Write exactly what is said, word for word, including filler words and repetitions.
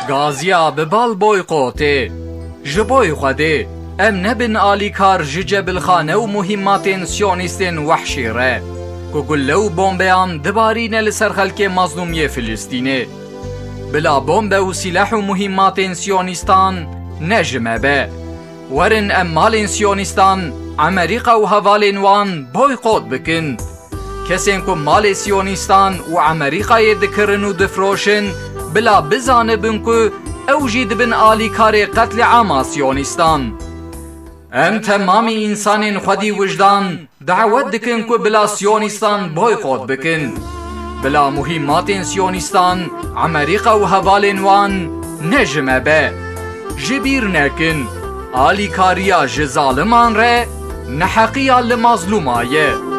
گازیا ببال بوی قوته جبوی خوده ام نبن آلی کار ججبل خانه و مهمات سیونیستین وحشی ره که گلو بومبیان دبارین لسر خلک مظلومی فلسطینه بلا بومب و سلاح و مهمات سیونیستان نجمه به ورن ام مال سیونیستان امریکا و هوالین وان بوی قوت بکن کسین که مال سیونیستان و امریکای دکرن و دفروشن بلا بزانه بن که او جید بن آلی کار قتل عام سیونیستان ام تمامی انسان خودی وجدان دعوت دکن که بلا سیونیستان بویکوت بکن بلا مهمات سیونیستان امریکا و هوالین وان نجمه به جبیر نکن آلی کاریا جظالمان ره نحقیا لمظلومایه